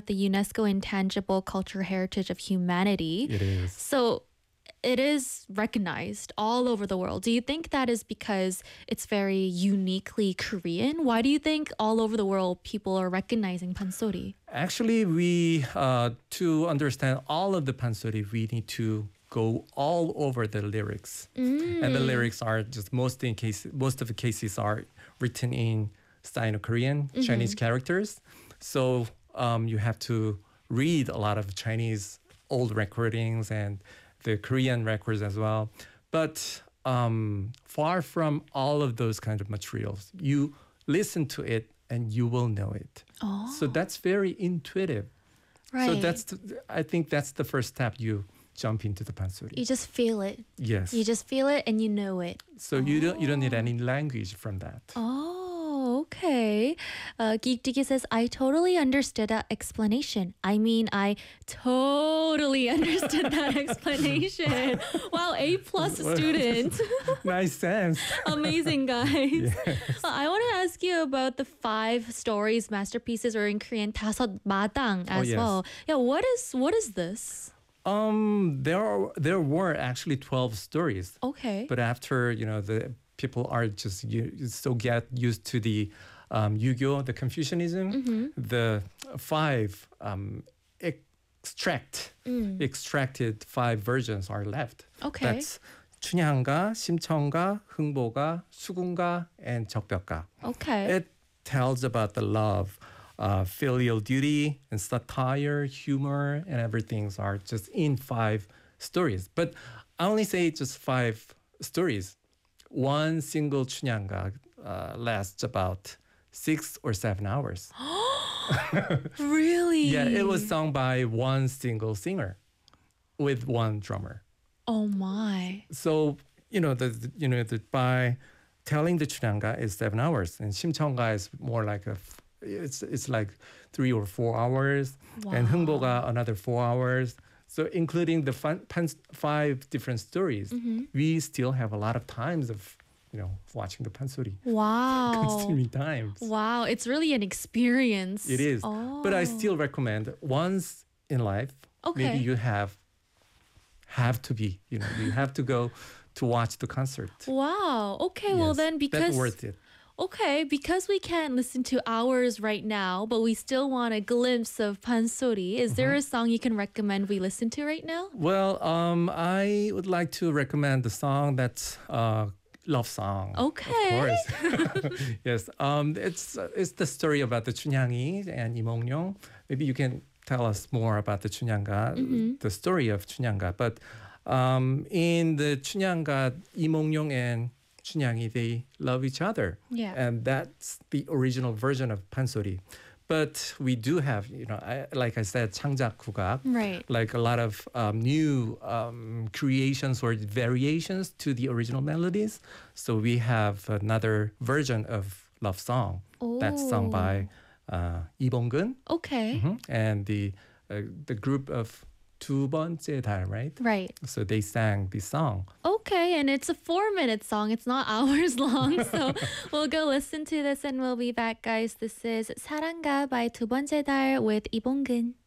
the UNESCO Intangible Cultural Heritage of Humanity. It is. So it is recognized all over the world. Do you think that is because it's very uniquely Korean? Why do you think all over the world people are recognizing pansori? Actually, we to understand all of the pansori, we need to go all over the lyrics, and the lyrics are just most of the cases are written in Sino-Korean Chinese characters. So you have to read a lot of Chinese old recordings and the Korean records as well. But far from all of those kind of materials, you listen to it and you will know it. Oh. So that's very intuitive. Right. So I think that's the first step. You jump into the pansori. You just feel it. Yes. You just feel it and you know it. So you don't need any language from that. Oh, okay. Geek says, I totally understood that explanation. I mean, I totally understood that explanation. Wow, A+ student. Nice sense. Amazing, guys. Yes. I want to ask you about the 5 stories, masterpieces, or in Korean, 다섯 마당 as yes. well. Yeah, what is this? There were actually 12 stories. Okay. But after, the people are just so get used to the Yu-Gi-Oh, the Confucianism, the 5 extracted 5 versions are left. Okay. That's 춘향가, 심청가, 흥보가, 수군가, and 적벽가. Okay. It tells about the love, filial duty, and satire, humor, and everything are just in 5 stories. But I only say just 5 stories. One single 춘향가 lasts about 6 or 7 hours. Really? Yeah, it was sung by one single singer with one drummer. Oh my. So by telling the 춘향가 is 7 hours, and 심청가 is more like it's like 3 or 4 hours, and 흥보가 another 4 hours. So including the 5 different stories, we still have a lot of times of watching the pansori. Wow. Consuming times. Wow, it's really an experience. It is. Oh. But I still recommend once in life, maybe you have to be, you have to go to watch the concert. Wow. Okay, well then because that's worth it. Okay, because we can't listen to ours right now, but we still want a glimpse of pansori. Is there a song you can recommend we listen to right now? Well, I would like to recommend the song that's love song. Okay. Of course. Yes. It's the story about the 춘향이 and 이몽룡. Maybe you can tell us more about the 춘향가, the story of 춘향가. But in the 춘향가, 이몽룡 and 춘향이, they love each other. Yeah. And that's the original version of pansori. But we do have, like I said, 창작 국악. Right. Like a lot of new creations or variations to the original melodies. So we have another version of Love Song that's sung by 이봉근. Okay. And the group of 두 번째 달, right? Right. So they sang this song. Okay, and it's a 4-minute song. It's not hours long. So we'll go listen to this and we'll be back, guys. This is 사랑가 by 두 번째 달 with 이봉근.